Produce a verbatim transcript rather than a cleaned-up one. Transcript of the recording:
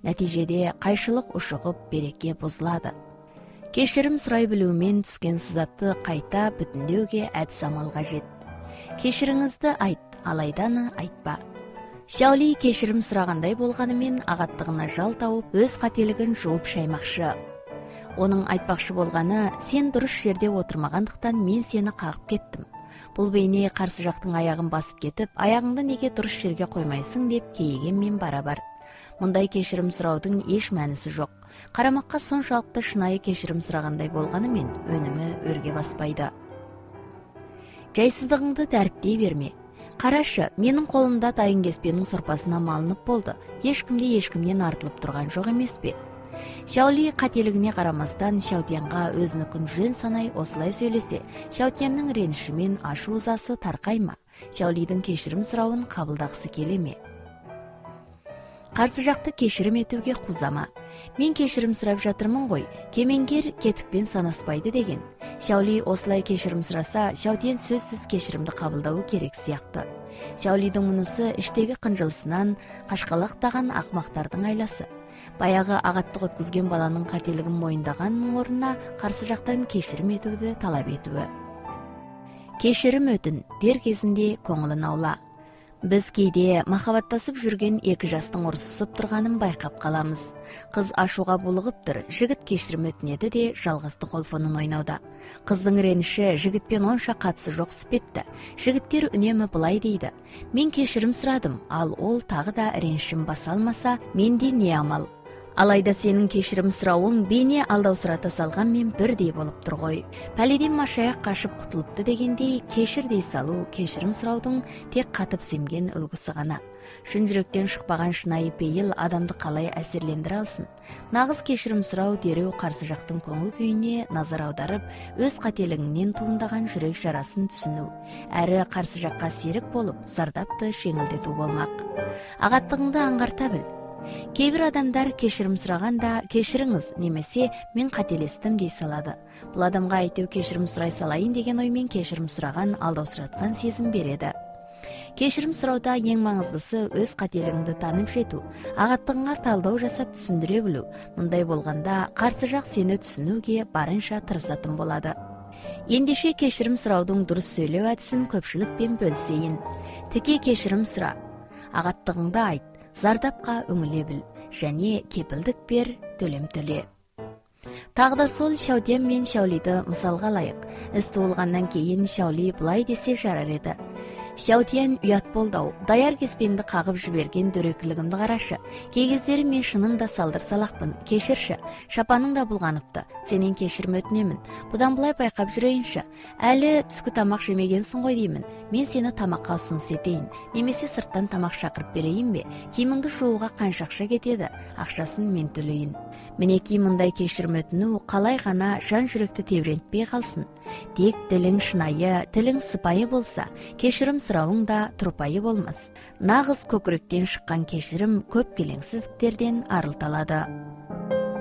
Нәтижеде кайшылык ушугуп береке бузулады. Кеширим сурай билүүмен түскөн сызатты кайта бүтүндөөгө адис амал кажет. Кешириңизди айт, алайданы айтпа. Шаули кеширим сурагандай болгону менен агаттыгына жал табып, өз кателигин жууп шаймакчы. Онун айтпакчы болганы: сен дурус жерде отурмагандыктан мен сени кагып кеттим. Бул бейне каршы жактын аягын басып кетип, аягыңды неге дурус жерге коймайсың деп кейеген мен барабар. Мындай кеширим сураудун эч мааниси жок. Карамакка соншалыктуу шынайы кеширим сурагандай болгону менен өнүмү өргө баспайды. Жайсыздыгыңды дариптей берме. Карашы, менин колумда тайын кеспенин сорпасына малынып болду. Эч кимде эч кимден артылып турган жок эмеспи? Шаули кателигине карамастан Шаутянга өзүнүкүн жөн санай осулай сүйлөсө, Шаутяндын рениши менен ашу ызасы таркайма? Шаулидин кеширим сурабын кабылдагысы келеме? Каршы жакты кеширим этүүгө кузама. Мен кеширим сурап жатырмын гой, кемеңгер кетикпен санаспайды деген. Шаули осулай кеширим сураса, Шаутян сөзсүз кеширимди кабылдабы керек сыяктуу. Шаулидин мунусу иштеги кынжылысынан кашкалактаган акмактардын айласы. Баягы агаттык өткүзгөн баланын кателигин моюндаганын ордуна каршы жактан кеширим этүүдү талап этүү. Кеширим өтүн, дер кезинде көңүлүн аула. Биз кээде махабаттасып жүргөн эки жастын урушуп турганын байкап калабыз. Кыз ашууга булыгыптыр, жигит кеширим өтүнөдү де жалгызды колфонун ойноодо. Кыздын рениши жигитпен онша катысы жок спетти. Жигиттер үнөмө былай дейди: мен кеширим сурадым, ал ол тагы да ренишин баса алмаса, менде не амал? Алайда сенин кеширим сурауың бейне алдау сурата салган мен бирдей болуп тургой. Палиден машаяк кашып кутулупту дегендей, кешир дей салуу кеширим сураудун тек катып семген үлгүсү гана. Шын жүрөктөн шыкпаган шынайы пейил адамды калай асерлендире алсын? Нагыз кеширим сурау дерөө каршы жактын көңүл күйүнө назар аударып, өз кателигинен туындаган жүрөк жарасын түшүнүү, әрі каршы жакка серик болуп, зардапты жеңилдетүү болмак. Агаттыгыңды аңгарта бил. Кээ бир адамдар кеширим сураганда кешириңиз немесе мен кателестим дей салады. Бул адамга айтып кеширим сурай салайын деген оймен кеширим сураган, алдау сураткан сезим береді. Кеширим сурауда эң маңыздысы өз кателигиңди таанып жетүү, агаттыгыңа талдоо жасап түшүндүрө билүү. Мындай болгондо каршы жак сени түшүнүүгө барынча тырышатын болот. Эндеше кеширим сураудун дурус сүйлөө адисин көпчүлүкпен бөлүсөйүн. Тики кеширим сура, агаттыгыңды айт, зардапка өңүлө бил және кепилдик бер, төлөм төлө. Тагда сол Шаутян мен Шаулиди мисалга алайык. Ис туулгандан кийин Шаули былай десе жарар эди: Шаутян уят болду, даяр кеспеңди кагып жиберген дөреклигимди карашы. Кей кездери мен шынын да салдыр салакпын, кеширши. Шапаның да булганыпты, сенен кеширим өтүнөмүн. Будан булай байкап жүрөйүнчү. Әлі түскү тамак жемегенсиң гой деймин. Мен сени тамакка усунус этейин, немесе сырттан тамак шакырып берейинби? Кийимиңди жууга канча акча кетеди? Акчасын мен төлөйүн. Минеки мындай кеширим өтүнүү калай гана жан жүрөктү тебирентпей калсын. Тек тилиң шынайы, тилиң сыпайы болса, кеширим сурауың да турпайы болмас. Нагыз көкүрөктөн шыккан кеширим көп келеңсиздиктерден арылта алады.